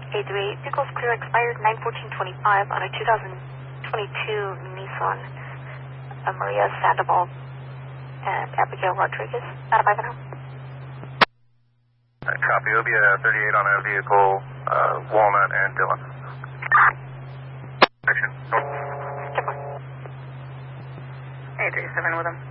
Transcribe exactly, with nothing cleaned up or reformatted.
eight three eight, vehicles clear expired nine fourteen twenty-five on a two thousand twenty-two Nissan uh, Maria Sandoval and Abigail Rodriguez. Out of five and home. Uh, copy, O B uh, thirty-eight on a vehicle, uh, Walnut and Dillon. Station. eight three seven with them.